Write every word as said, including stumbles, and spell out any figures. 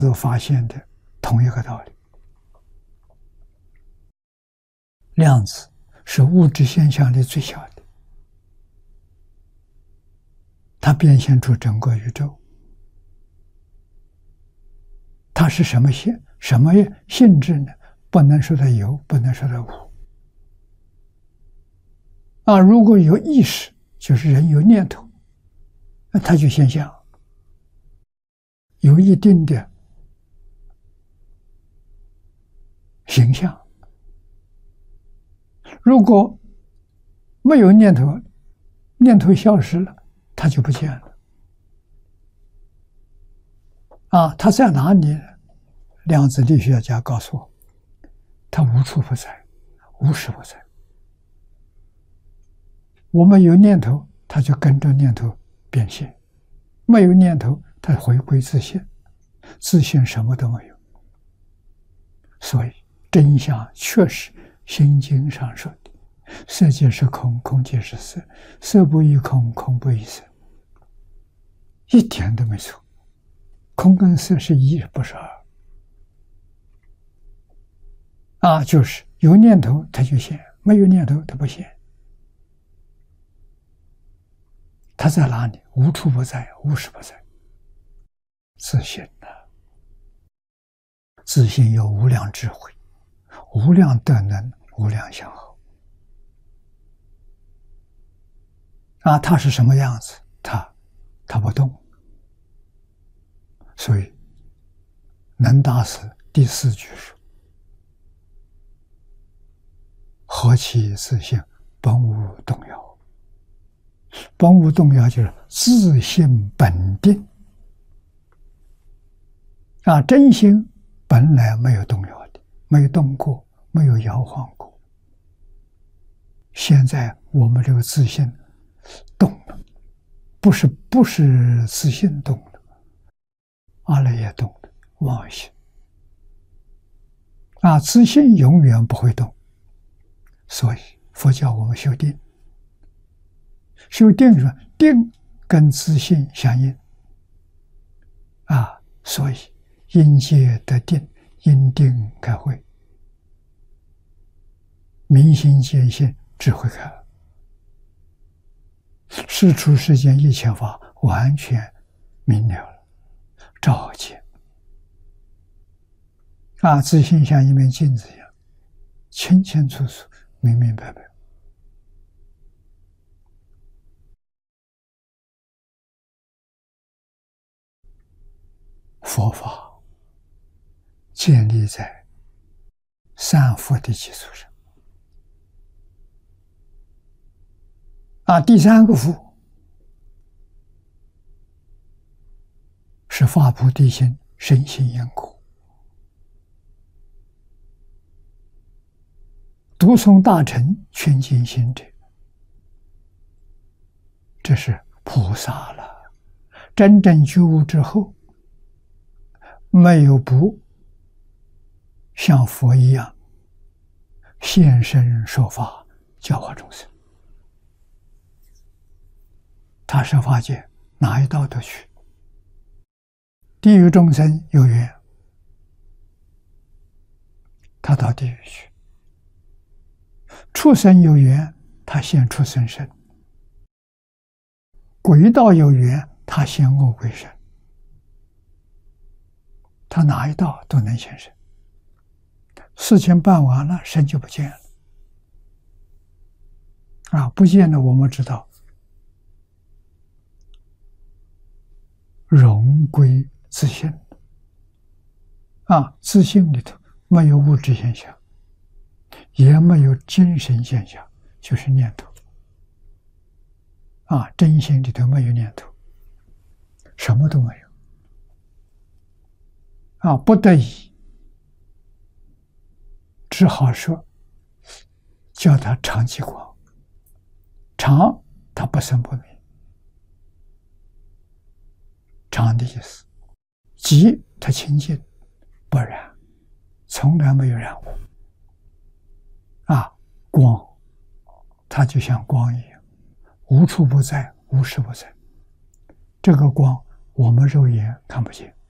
都发现的同一个道理。量子是物质现象里最小的，它变现出整个宇宙。它是什么性什么性质呢？不能说它有，不能说它无。啊，如果有意识，就是人有念头，那它就现象，有一定的形象。如果没有念头，念头消失了，它就不见了。啊，它在哪里呢？量子力学家告诉我，它无处不在，无时不在。我们有念头，它就跟着念头变现；没有念头，它回归自性，自性什么都没有。所以真相确实心经上说的，色即是空，空即是色，色不异空，空不异色，一点都没错。空跟色是一，不是二。啊，就是有念头它就现，没有念头它不现。它在哪里？无处不在，无时不在。自性啊，自性有无量智慧，无量德能，无量相好。啊，它是什么样子？它，它不动。所以，能大师第四句说：“何其自性，本无动摇。”本无动摇就是自性本定。啊，真心本来没有动摇的，没有动过，没有摇晃过。现在我们这个自性动了，不是不是自性动了，阿赖耶动了，妄心。啊，自性永远不会动，所以佛教我们修定。修定说定跟自性相应啊，所以因戒得定，因定开慧，明心见性，智慧开了，世出世间一切法完全明了了，照见啊，自性像一面镜子一样，清清楚楚，明明白白。佛法建立在三福的基础上。啊，第三个福是发菩提心，深信因果。读诵大乘，劝进行者，这是菩萨了。真正觉悟之后，没有不像佛一样现身说法，教化众生。他设法界哪一道都去。地狱众生有缘，他到地狱去；畜生有缘，他现畜生身；鬼道有缘，他现恶鬼身。他哪一道都能现身，事情办完了，身就不见了。啊，不见了，我们知道，荣归自性。啊，自性里头没有物质现象，也没有精神现象，就是念头。啊，真心里头没有念头，什么都没有。啊，不得已，只好说，叫他常寂光。常，他不生不灭。常的意思，寂，他清净，不染，从来没有染污。啊，光，它就像光一样，无处不在，无时不在。这个光，我们肉眼看不见。